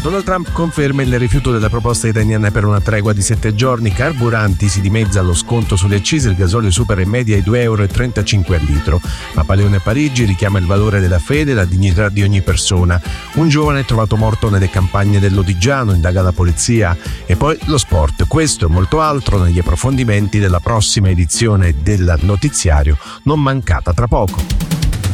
Donald Trump conferma il rifiuto della proposta iraniana per una tregua di 7 giorni. Carburanti, si dimezza lo sconto sulle accise, il gasolio supera in media i €2,35 al litro. Napoleone a Parigi richiama il valore della fede e la dignità di ogni persona. Un giovane è trovato morto nelle campagne dell'Odigiano, indaga la polizia. E poi lo sport. Questo e molto altro negli approfondimenti della prossima edizione del notiziario, non mancata tra poco.